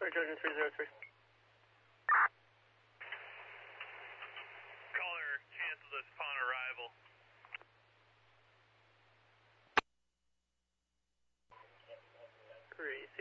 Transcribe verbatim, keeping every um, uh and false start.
Sorry, Trojan three zero three. Caller, cancel this upon arrival. three